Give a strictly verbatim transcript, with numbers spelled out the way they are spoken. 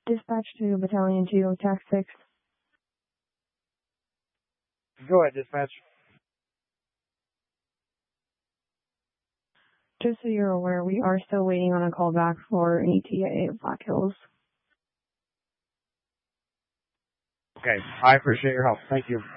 Dispatch to Battalion two, Tac six. Go ahead, dispatch. Just so you're aware, we are still waiting on a call back for an E T A of Black Hills. Okay, I appreciate your help. Thank you.